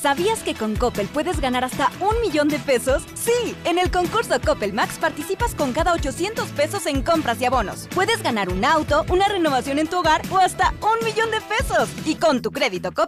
¿Sabías que con Coppel puedes ganar hasta 1,000,000 de pesos? Sí, en el concurso Coppel Max participas con cada 800 pesos en compras y abonos. Puedes ganar un auto, una renovación en tu hogar o hasta 1,000,000 de pesos. Y con tu crédito Coppel